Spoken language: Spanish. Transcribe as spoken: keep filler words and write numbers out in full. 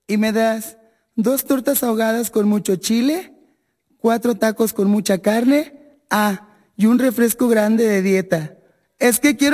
¿Y me das dos tortas ahogadas con mucho chile, cuatro tacos con mucha carne, ah, y un refresco grande de dieta? Es que quiero